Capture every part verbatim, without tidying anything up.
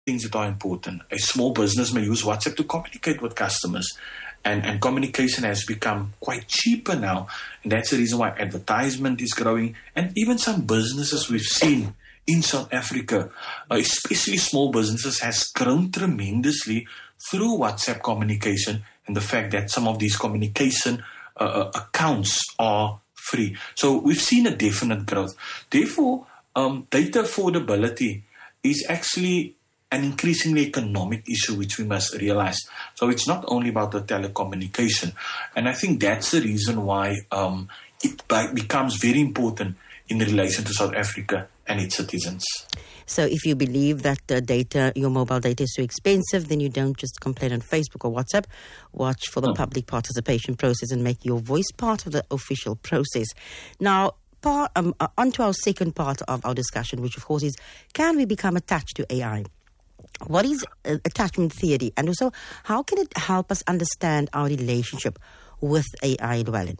things that are important. A small business may use WhatsApp to communicate with customers. And, and communication has become quite cheaper now. And that's the reason why advertisement is growing. And even some businesses we've seen in South Africa, uh, especially small businesses, has grown tremendously through WhatsApp communication and the fact that some of these communication uh, accounts are free. So we've seen a definite growth. Therefore, um, data affordability is actually an increasingly economic issue which we must realize. So it's not only about the telecommunication. And I think that's the reason why um, it becomes very important in relation to South Africa and its citizens. So if you believe that the data, your mobile data is too expensive, then you don't just complain on Facebook or WhatsApp. Watch for the no. public participation process and make your voice part of the official process. Now, par, um, uh, on to our second part of our discussion, which of course is, can we become attached to A I? What is uh, attachment theory? And also, how can it help us understand our relationship with A I, Llewellyn?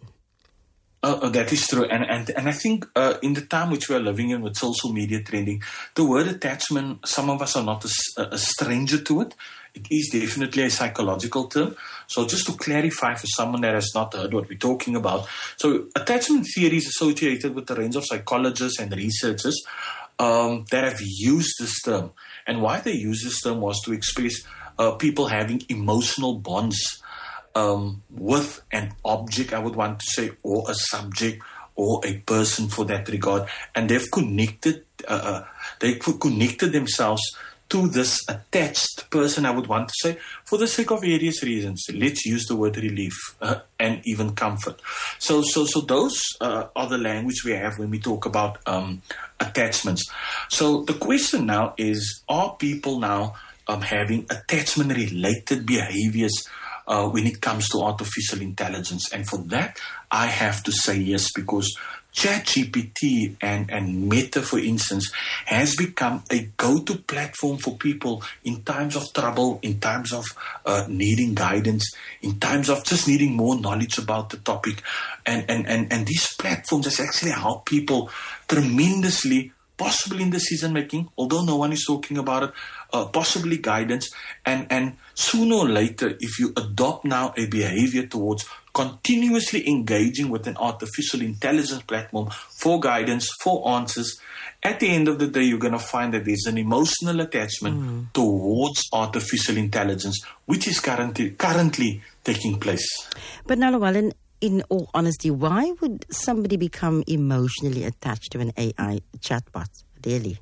Uh, that is true. And and, and I think uh, in the time which we are living in with social media trending, the word attachment, some of us are not a, a stranger to it. It is definitely a psychological term. So just to clarify for someone that has not heard what we're talking about. So attachment theory is associated with a range of psychologists and researchers um, that have used this term. And why they use this term was to express uh, people having emotional bonds um, with an object, I would want to say, or a subject, or a person for that regard. And they've connected, uh, they've connected themselves to this attached person, I would want to say, for the sake of various reasons. Let's use the word relief uh, and even comfort. So, so, so those uh, are the language we have when we talk about um, attachments. So the question now is, are people now um, having attachment-related behaviors uh, when it comes to artificial intelligence? And for that, I have to say yes, because ChatGPT and, and Meta, for instance, has become a go-to platform for people in times of trouble, in times of uh, needing guidance, in times of just needing more knowledge about the topic. And, and, and, and these platforms has actually helped people tremendously, possibly in decision-making, although no one is talking about it, uh, possibly guidance. And, and sooner or later, if you adopt now a behavior towards continuously engaging with an artificial intelligence platform for guidance, for answers, at the end of the day, you're going to find that there's an emotional attachment mm. towards artificial intelligence, which is currently currently taking place. But now, Llewellyn, in all honesty, why would somebody become emotionally attached to an A I chatbot, really?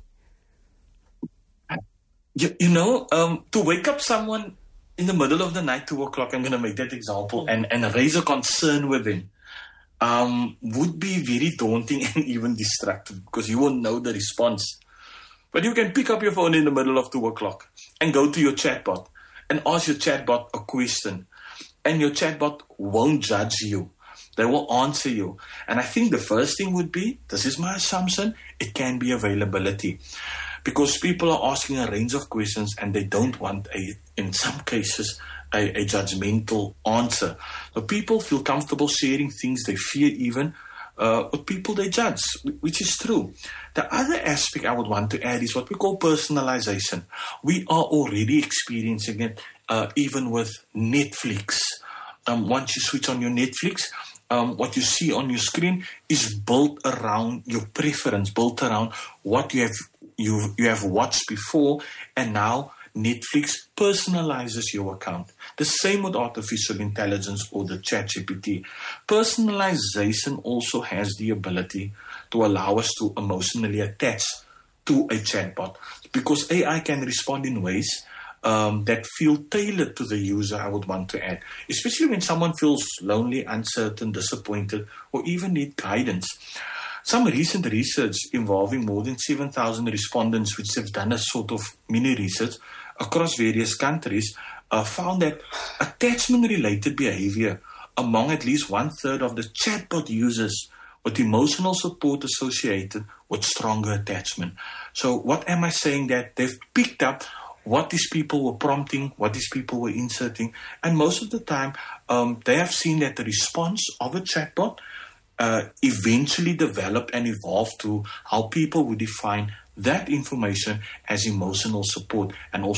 You, you know, um, to wake up someone in the middle of the night, two o'clock, I'm going to make that example, and, and raise a concern with them, um, would be very daunting and even destructive, because you won't know the response. But you can pick up your phone in the middle of two o'clock and go to your chatbot and ask your chatbot a question. And your chatbot won't judge you. They will answer you. And I think the first thing would be, this is my assumption, it can be availability. Because people are asking a range of questions and they don't want, a, in some cases, a, a judgmental answer. So people feel comfortable sharing things they fear even uh, with people they judge, which is true. The other aspect I would want to add is what we call personalization. We are already experiencing it uh, even with Netflix. Um, once you switch on your Netflix, Um, what you see on your screen is built around your preference, built around what you have you you have watched before, and now Netflix personalizes your account. The same with artificial intelligence or the ChatGPT. Personalization also has the ability to allow us to emotionally attach to a chatbot, because A I can respond in ways Um, that feel tailored to the user, I would want to add. Especially when someone feels lonely, uncertain, disappointed, or even need guidance. Some recent research involving more than seven thousand respondents, which have done a sort of mini research across various countries, uh, found that attachment-related behavior among at least one-third of the chatbot users with emotional support associated with stronger attachment. So what am I saying? That they've picked up what these people were prompting, what these people were inserting. And most of the time, um, they have seen that the response of a chatbot uh, eventually developed and evolved to how people would define that information as emotional support and also